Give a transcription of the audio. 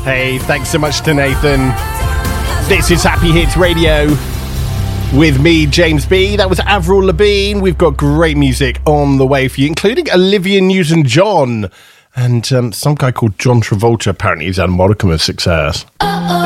Hey, thanks so much to Nathan. This is Happy Hits Radio with me, James B. That was Avril Lavigne. We've got great music on the way for you, including Olivia Newton-John and some guy called John Travolta. Apparently he's had a modicum of success.